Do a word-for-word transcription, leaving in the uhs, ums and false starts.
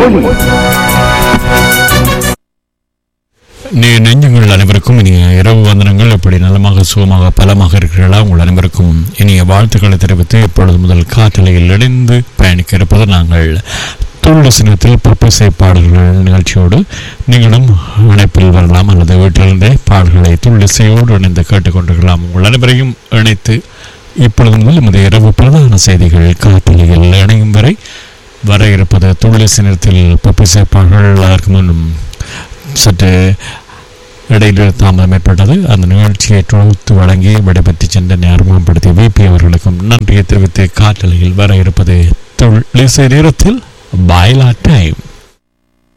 நீ நெஞ்சங்கள் அனைவருக்கும் இனிய இரவு வந்தனங்கள். எப்படி நலமாக சுகமாக பலமாக இருக்கிறீர்களா? உங்கள் அனைவருக்கும் இனிய வாழ்த்துக்களை தெரிவித்து இப்பொழுது முதல் காற்றலையில் இணைந்து பயணிக்க இருப்பது நாங்கள் தொழில் பப்பிசை பாடல்கள் நிகழ்ச்சியோடு நீங்களும் இணைப்பில் வரலாம் அல்லது வீட்டிலிருந்தே பாடல்களை தொழிலிசையோடு இணைந்து கேட்டுக்கொண்டிருக்கலாம். உங்கள் அனைவரையும் இணைத்து இப்பொழுது முதல் நமது இரவு பிரதான செய்திகள் காற்றலையில் இணையும் வரை வர இருப்பது தொழிலிசை நேரத்தில் பப்பிசை பாடல்கள். அதற்கு முன்னும் சற்று இடையில் தாமதம் ஏற்பட்டது. அந்த நிகழ்ச்சியை தொகுத்து வழங்கி விடைபெற்று சென்ற அறிமுகப்படுத்திய விபி அவர்களுக்கும் நன்றியை தெரிவித்து காற்றலையில் வர இருப்பது தொழிலிசை நேரத்தில் பாய்லா டைம்.